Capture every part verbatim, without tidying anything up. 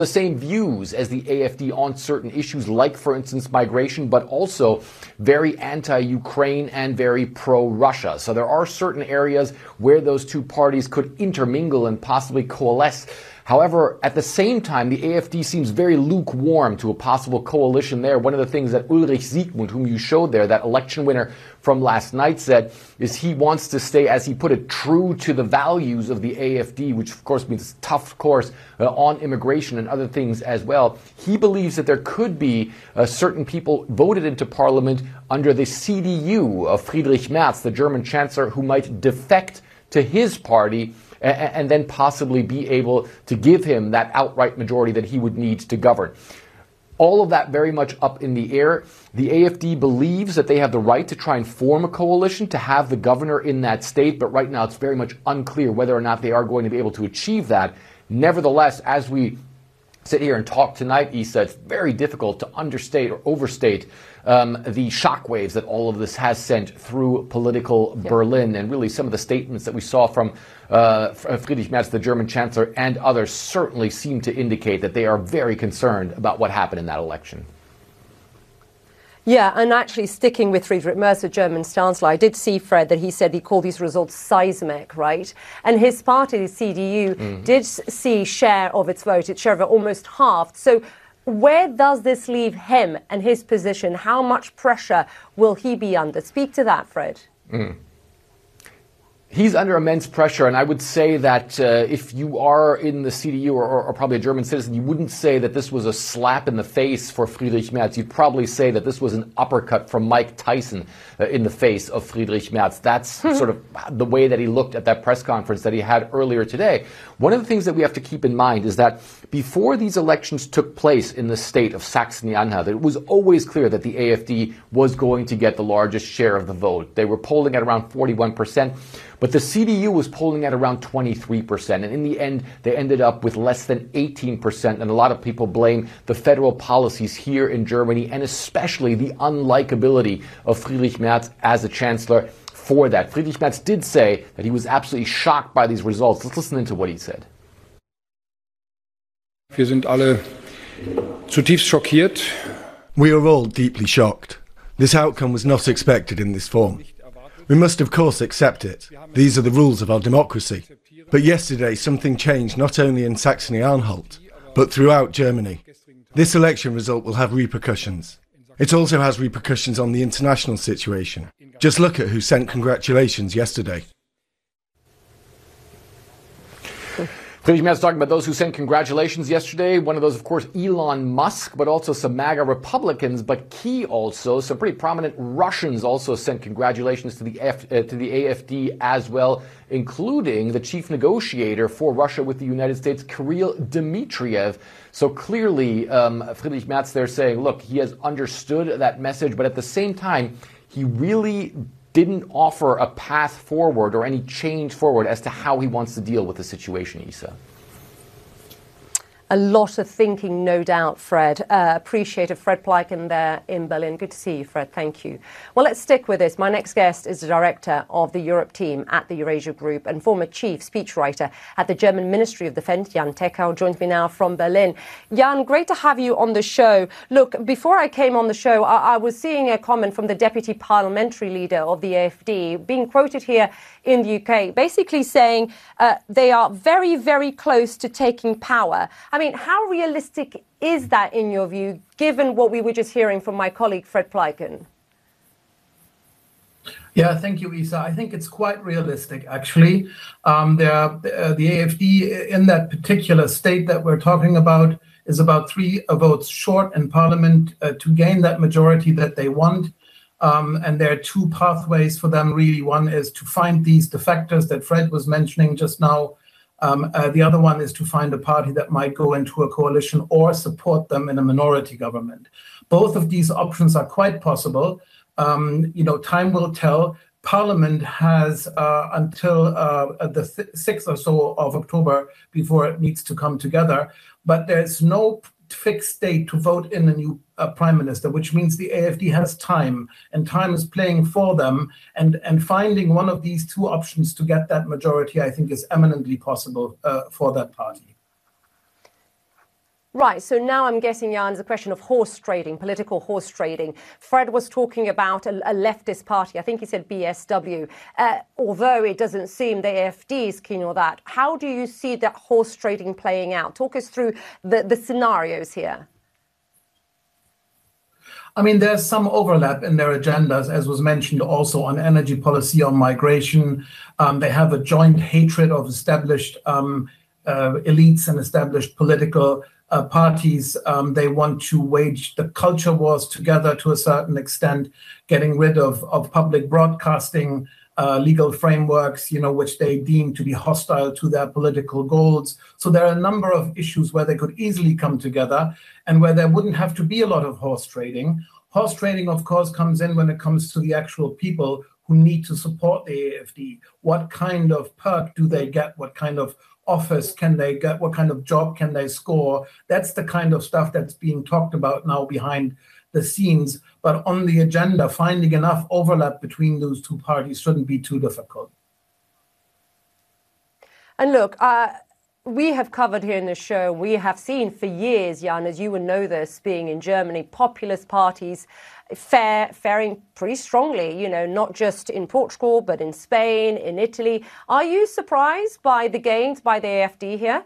the same views as the A F D on certain issues, like, for instance, migration, but also very anti-Ukraine and very pro-Russia. So there are certain areas where those two parties could intermingle and possibly coalesce. However, at the same time, the A F D seems very lukewarm to a possible coalition there. One of the things that Ulrich Siegmund, whom you showed there, that election winner from last night, said is he wants to stay, as he put it, true to the values of the A F D, which of course means tough course uh, on immigration and other things as well. He believes that there could be uh, certain people voted into parliament under the C D U of Friedrich Merz, the German chancellor, who might defect to his party and then possibly be able to give him that outright majority that he would need to govern. All of that very much up in the air. The A F D believes that they have the right to try and form a coalition to have the governor in that state, but right now it's very much unclear whether or not they are going to be able to achieve that. Nevertheless, as we sit here and talk tonight, Isa, it's very difficult to understate or overstate um, the shockwaves that all of this has sent through political yeah. Berlin. And really some of the statements that we saw from uh, Friedrich Merz, the German chancellor, and others certainly seem to indicate that they are very concerned about what happened in that election. Yeah, and actually sticking with Friedrich Merz, the German chancellor, I did see, Fred, that he said he called these results seismic, right? And his party, the C D U, mm. did see share of its vote, its share of it almost halved. So where does this leave him and his position? How much pressure will he be under? Speak to that, Fred. Mm. He's under immense pressure, and I would say that uh, if you are in the C D U or, or, or probably a German citizen, you wouldn't say that this was a slap in the face for Friedrich Merz. You'd probably say that this was an uppercut from Mike Tyson uh, in the face of Friedrich Merz. That's sort of the way that he looked at that press conference that he had earlier today. One of the things that we have to keep in mind is that before these elections took place in the state of Saxony-Anhalt, it was always clear that the A F D was going to get the largest share of the vote. They were polling at around forty-one percent. But the C D U was polling at around twenty-three percent. And in the end, they ended up with less than eighteen percent. And a lot of people blame the federal policies here in Germany, and especially the unlikability of Friedrich Merz as a chancellor for that. Friedrich Merz did say that he was absolutely shocked by these results. Let's listen into what he said. Wir sind alle zutiefst schockiert. We are all deeply shocked. This outcome was not expected in this form. We must, of course, accept it. These are the rules of our democracy. But yesterday, something changed not only in Saxony-Anhalt, but throughout Germany. This election result will have repercussions. It also has repercussions on the international situation. Just look at who sent congratulations yesterday. Friedrich Merz talking about those who sent congratulations yesterday. One of those, of course, Elon Musk, but also some MAGA Republicans, but key also, some pretty prominent Russians also sent congratulations to the, F, uh, to the A F D as well, including the chief negotiator for Russia with the United States, Kirill Dmitriev. So clearly, um, Friedrich Merz there saying, look, he has understood that message, but at the same time, he really didn't offer a path forward or any change forward as to how he wants to deal with the situation, Isa. A lot of thinking, no doubt, Fred. Uh, appreciate it. Fred Pleiken there in Berlin. Good to see you, Fred. Thank you. Well, let's stick with this. My next guest is the director of the Europe team at the Eurasia Group and former chief speechwriter at the German Ministry of Defense. Jan Tekau joins me now from Berlin. Jan, great to have you on the show. Look, before I came on the show, I, I was seeing a comment from the deputy parliamentary leader of the A F D being quoted here in the U K, basically saying uh, they are very, very close to taking power. I mean, how realistic is that in your view, given what we were just hearing from my colleague Fred Pleiken? Yeah, thank you, Isa. I think it's quite realistic, actually. Um, there, uh, the A F D in that particular state that we're talking about is about three votes short in parliament uh, to gain that majority that they want. Um, and there are two pathways for them, really. One is to find these defectors that Fred was mentioning just now. Um, uh, the other one is to find a party that might go into a coalition or support them in a minority government. Both of these options are quite possible. Um, you know, time will tell. Parliament has uh, until uh, the sixth or so of October before it needs to come together. But there's no fixed date to vote in a new uh, prime minister, which means the A F D has time, and time is playing for them. And, and finding one of these two options to get that majority, I think, is eminently possible uh, for that party. Right, so now I'm guessing, Jan, it's a question of horse trading, political horse trading. Fred was talking about a, a leftist party. I think he said B S W. Uh, although it doesn't seem the A F D is keen on that. How do you see that horse trading playing out? Talk us through the, the scenarios here. I mean, there's some overlap in their agendas, as was mentioned also on energy policy, on migration. Um, they have a joint hatred of established um, uh, elites and established political uh, parties. Um, they want to wage the culture wars together to a certain extent, getting rid of, of public broadcasting, uh, legal frameworks, you know, which they deem to be hostile to their political goals. So there are a number of issues where they could easily come together and where there wouldn't have to be a lot of horse trading. Horse trading, of course, comes in when it comes to the actual people who need to support the A F D. What kind of perk do they get? What kind of office can they get? What kind of job can they score? That's the kind of stuff that's being talked about now behind the scenes. But on the agenda, finding enough overlap between those two parties shouldn't be too difficult. And look, uh, we have covered here in the show, we have seen for years, Jan, as you would know this, being in Germany, populist parties fare, faring pretty strongly, you know, not just in Portugal, but in Spain, in Italy. Are you surprised by the gains by the A F D here?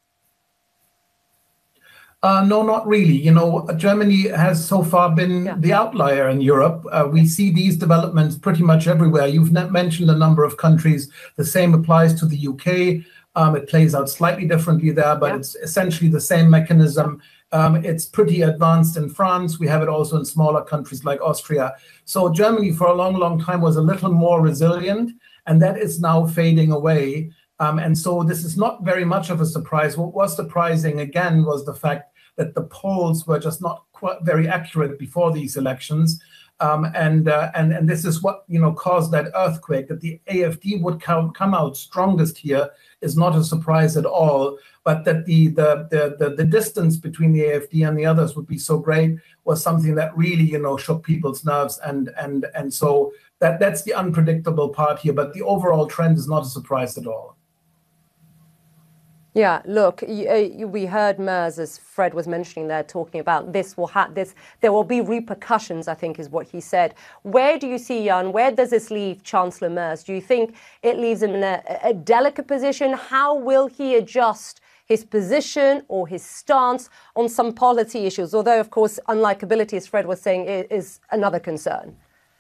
Uh, no, not really. You know, Germany has so far been yeah. the outlier in Europe. Uh, we see these developments pretty much everywhere. You've mentioned a number of countries. The same applies to the U K. Um, it plays out slightly differently there, but yeah. it's essentially the same mechanism. Um, it's pretty advanced in France. We have it also in smaller countries like Austria. So Germany for a long, long time was a little more resilient, and that is now fading away. Um, and so this is not very much of a surprise. What was surprising, again, was the fact that the polls were just not quite very accurate before these elections. Um, and, uh, and and this is what, you know, caused that earthquake. That the A F D would come, come out strongest here is not a surprise at all. But that the, the the the the distance between the A F D and the others would be so great was something that really, you know, shook people's nerves. And and and so that that's the unpredictable part here. But the overall trend is not a surprise at all. Yeah, look, you, uh, we heard Merz, as Fred was mentioning there, talking about this will have this. There will be repercussions, I think, is what he said. Where do you see, Jan? Where does this leave Chancellor Merz? Do you think it leaves him in a, a delicate position? How will he adjust his position or his stance on some policy issues? Although, of course, unlikability, as Fred was saying, is, is another concern.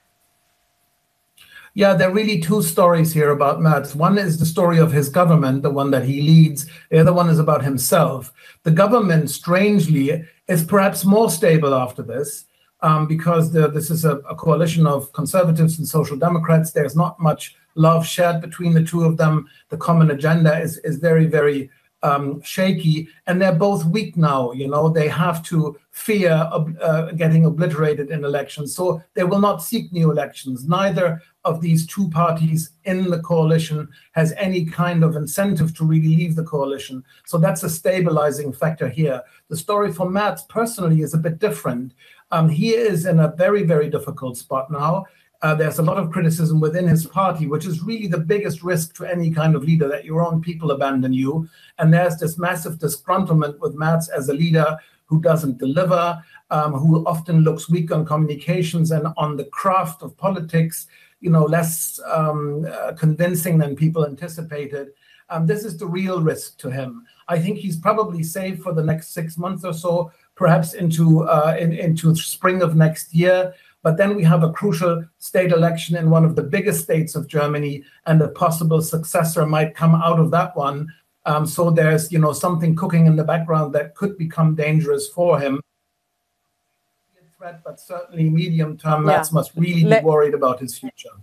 Yeah, there are really two stories here about Merz. One is the story of his government, the one that he leads. The other one is about himself. The government, strangely, is perhaps more stable after this um, because the, this is a, a coalition of conservatives and social democrats. There's not much love shared between the two of them. The common agenda is, is very, very Um, shaky, and they're both weak now. You know, they have to fear uh, getting obliterated in elections, so they will not seek new elections. Neither of these two parties in the coalition has any kind of incentive to really leave the coalition. So that's a stabilizing factor here. The story for Merz personally is a bit different. Um, he is in a very, very difficult spot now. Uh, there's a lot of criticism within his party, which is really the biggest risk to any kind of leader, that your own people abandon you. And there's this massive disgruntlement with Merz as a leader who doesn't deliver, um, who often looks weak on communications and on the craft of politics, you know, less um, uh, convincing than people anticipated. Um, this is the real risk to him. I think he's probably safe for the next six months or so, perhaps into uh, in, into spring of next year. But then we have a crucial state election in one of the biggest states of Germany, and a possible successor might come out of that one. Um, so there's, you know, something cooking in the background that could become dangerous for him. Threat, but certainly medium term, Merz yeah. must really Let- be worried about his future.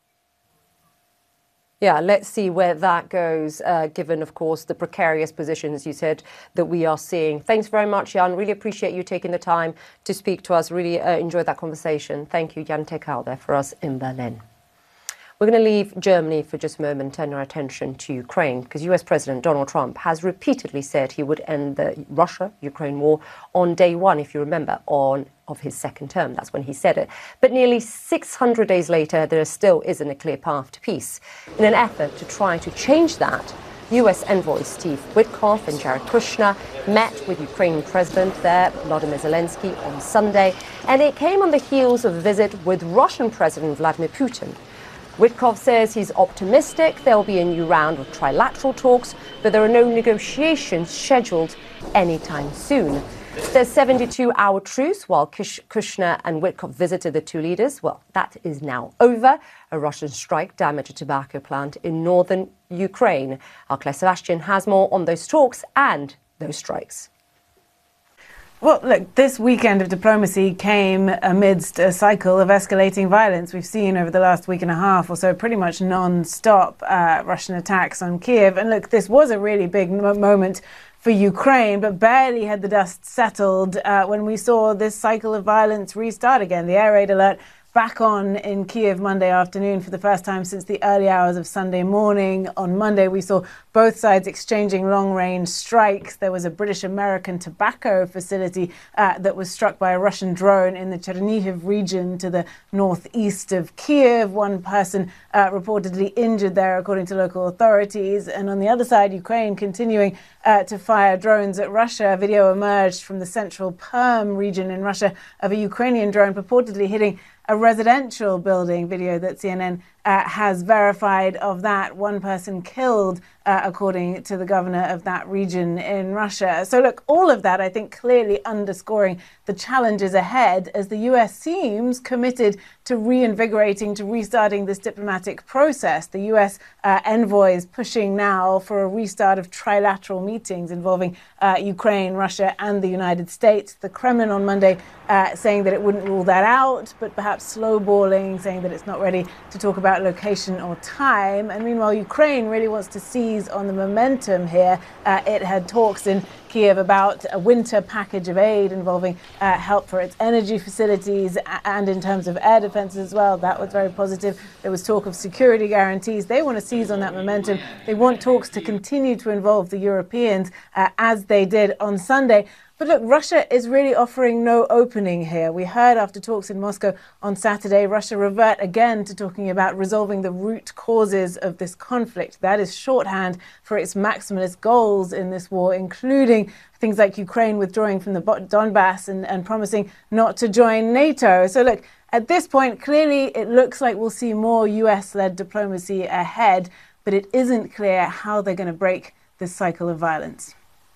Yeah, let's see where that goes, uh, given, of course, the precarious positions you said that we are seeing. Thanks very much, Jan. Really appreciate you taking the time to speak to us. Really uh, enjoyed that conversation. Thank you, Jan Tekau, there for us in Berlin. We're going to leave Germany for just a moment and turn our attention to Ukraine, because U S President Donald Trump has repeatedly said he would end the Russia-Ukraine war on day one, if you remember, on of his second term. That's when he said it. But nearly six hundred days later, there still isn't a clear path to peace. In an effort to try to change that, U S envoys Steve Witkoff and Jared Kushner met with Ukrainian President there, Volodymyr Zelensky, on Sunday, and it came on the heels of a visit with Russian President Vladimir Putin. Witkoff says he's optimistic there will be a new round of trilateral talks, but there are no negotiations scheduled anytime soon. The seventy-two hour truce while Kushner and Witkoff visited the two leaders, well, that is now over. A Russian strike damaged a tobacco plant in northern Ukraine. Our Claire Sebastian has more on those talks and those strikes. Well, look, this weekend of diplomacy came amidst a cycle of escalating violence. We've seen over the last week and a half or so pretty much non-stop uh, Russian attacks on Kiev. And look, this was a really big moment for Ukraine, but barely had the dust settled uh, when we saw this cycle of violence restart again. The air raid alert back on in Kiev Monday afternoon for the first time since the early hours of Sunday morning. On Monday, we saw both sides exchanging long-range strikes. There was a British-American tobacco facility uh, that was struck by a Russian drone in the Chernihiv region to the northeast of Kiev. One person uh, reportedly injured there, according to local authorities. And on the other side, Ukraine continuing uh, to fire drones at Russia. A video emerged from the central Perm region in Russia of a Ukrainian drone purportedly hitting a residential building. Video that C N N uh, has verified of that. One person killed, uh, according to the governor of that region in Russia. So look, all of that, I think, clearly underscoring the challenges ahead as the U S seems committed to reinvigorating, to restarting this diplomatic process. The U S uh, envoys pushing now for a restart of trilateral meetings involving uh, Ukraine, Russia and the United States. The Kremlin on Monday uh, saying that it wouldn't rule that out, but perhaps slowballing, saying that it's not ready to talk about location or time. And meanwhile, Ukraine really wants to seize on the momentum here. Uh, it had talks in Kiev about a winter package of aid involving uh, help for its energy facilities and in terms of air defense as well. That was very positive. There was talk of security guarantees. They want to seize on that momentum. They want talks to continue to involve the Europeans uh, as they did on Sunday. But look, Russia is really offering no opening here. We heard after talks in Moscow on Saturday, Russia revert again to talking about resolving the root causes of this conflict. That is shorthand for its maximalist goals in this war, including things like Ukraine withdrawing from the Donbass and, and promising not to join NATO. So look, at this point, clearly it looks like we'll see more U S-led diplomacy ahead, but it isn't clear how they're going to break this cycle of violence.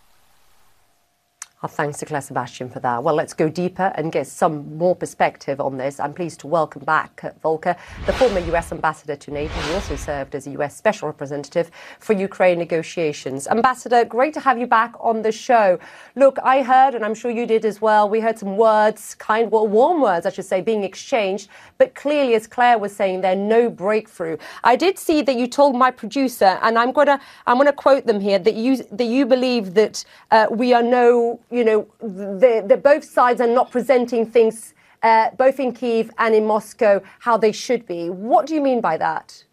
Our thanks to Claire Sebastian for that. Well, let's go deeper and get some more perspective on this. I'm pleased to welcome back Kurt Volker, the former U S ambassador to NATO, who also served as a U S special representative for Ukraine negotiations. Ambassador, great to have you back on the show. Look, I heard, and I'm sure you did as well, we heard some words, kind, well, warm words, I should say, being exchanged. But clearly, as Claire was saying, there no breakthrough. I did see that you told my producer, and I'm going to I'm going to quote them here, that you that you believe that uh, we are no... you know, the, the, both sides are not presenting things, uh, both in Kyiv and in Moscow, how they should be. What do you mean by that?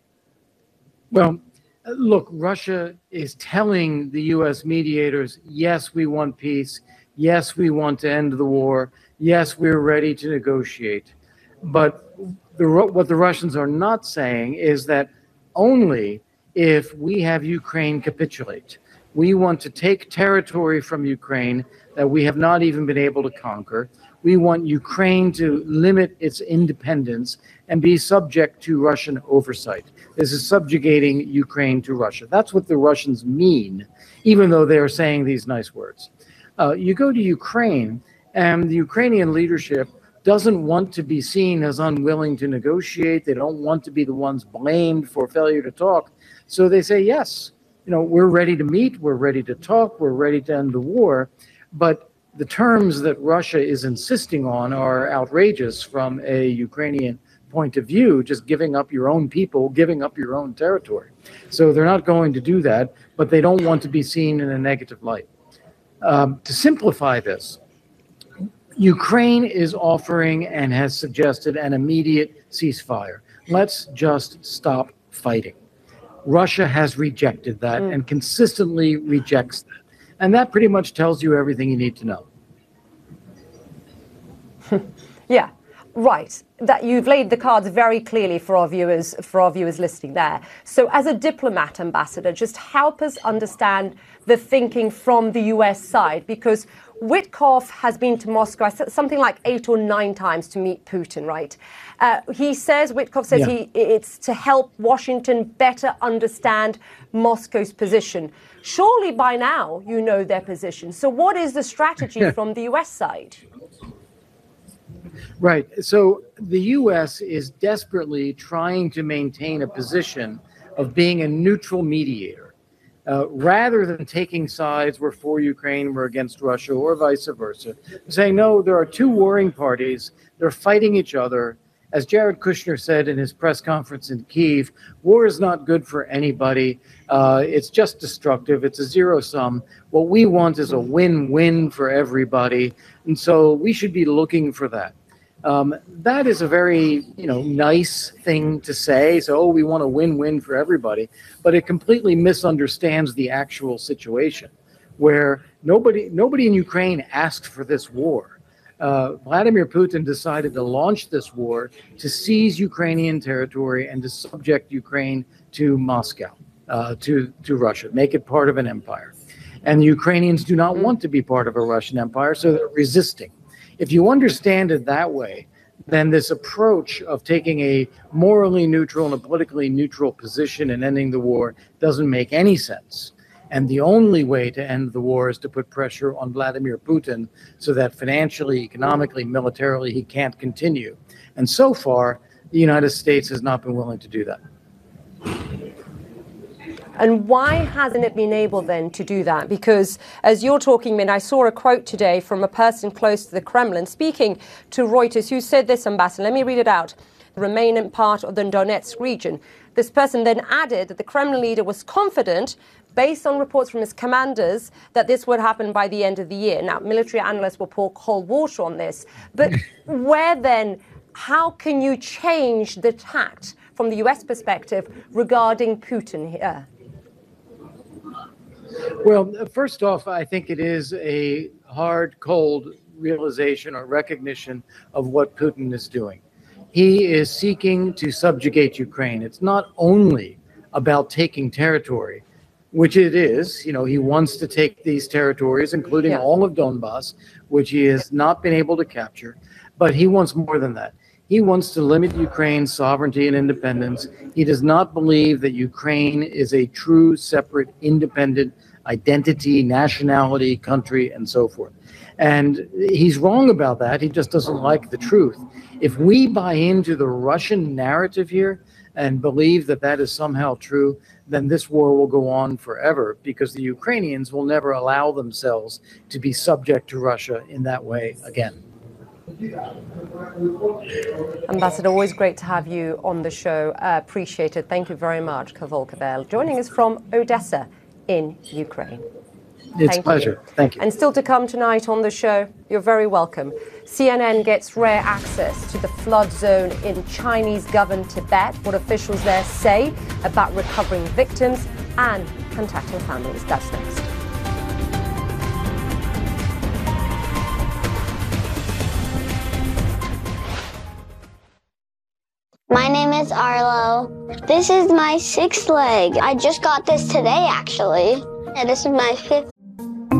Well, look, Russia is telling the U S mediators, yes, we want peace. Yes, we want to end the war. Yes, we're ready to negotiate. But the, what the Russians are not saying is that only if we have Ukraine capitulate. We want to take territory from Ukraine that we have not even been able to conquer. We want Ukraine to limit its independence and be subject to Russian oversight. This is subjugating Ukraine to Russia. That's what the Russians mean, even though they're saying these nice words. Uh, you go to Ukraine, and the Ukrainian leadership doesn't want to be seen as unwilling to negotiate. They don't want to be the ones blamed for failure to talk. So they say, yes, you know, we're ready to meet, we're ready to talk, we're ready to end the war. But the terms that Russia is insisting on are outrageous from a Ukrainian point of view, just giving up your own people, giving up your own territory. So they're not going to do that, but they don't want to be seen in a negative light. Um, to simplify this, Ukraine is offering and has suggested an immediate ceasefire. Let's just stop fighting. Russia has rejected that mm. and consistently rejects that. And that pretty much tells you everything you need to know. Yeah. Right, that you've laid the cards very clearly for our viewers, for our viewers listening there. So as a diplomat, Ambassador, just help us understand the thinking from the U S side, because Witkoff has been to Moscow something like eight or nine times to meet Putin, right? Uh, he says, Witkoff says yeah. he, it's to help Washington better understand Moscow's position. Surely by now you know their position. So what is the strategy yeah. from the U S side? Right. So the U S is desperately trying to maintain a position of being a neutral mediator. Uh, rather than taking sides, we're for Ukraine, we're against Russia, or vice versa, saying, no, there are two warring parties, they're fighting each other. As Jared Kushner said in his press conference in Kyiv, war is not good for anybody. Uh, it's just destructive. It's a zero sum. What we want is a win-win for everybody. And so we should be looking for that. Um, that is a very, you know, nice thing to say. So, oh, we want a win-win for everybody, but it completely misunderstands the actual situation, where nobody, nobody in Ukraine asked for this war. Uh, Vladimir Putin decided to launch this war to seize Ukrainian territory and to subject Ukraine to Moscow, uh, to to Russia, make it part of an empire. And the Ukrainians do not want to be part of a Russian empire, so they're resisting. If you understand it that way, then this approach of taking a morally neutral and a politically neutral position and ending the war doesn't make any sense. And the only way to end the war is to put pressure on Vladimir Putin so that financially, economically, militarily, he can't continue. And so far, the United States has not been willing to do that. And why hasn't it been able then to do that? Because as you're talking, Min, I saw a quote today from a person close to the Kremlin speaking to Reuters who said this, Ambassador. Let me read it out. The remaining part of the Donetsk region. This person then added that the Kremlin leader was confident, based on reports from his commanders, that this would happen by the end of the year. Now, military analysts will pour cold water on this. But where then, how can you change the tact from the U S perspective regarding Putin here? Well, first off, I think it is a hard, cold realization or recognition of what Putin is doing. He is seeking to subjugate Ukraine. It's not only about taking territory, which it is. You know, he wants to take these territories, including yeah. all of Donbass, which he has not been able to capture. But he wants more than that. He wants to limit Ukraine's sovereignty and independence. He does not believe that Ukraine is a true, separate, independent identity, nationality, country, and so forth. And he's wrong about that. He just doesn't like the truth. If we buy into the Russian narrative here and believe that that is somehow true, then this war will go on forever, because the Ukrainians will never allow themselves to be subject to Russia in that way again. Ambassador, always great to have you on the show. Uh, appreciate it. Thank you very much, Kavol Kabel, joining us from Odessa in Ukraine. It's a pleasure. You. Thank you. And still to come tonight on the show, you're very welcome. C N N gets rare access to the flood zone in Chinese-governed Tibet, what officials there say about recovering victims and contacting families. That's next. My name is Arlo. This is my sixth leg. I just got this today, actually. And this is my fifth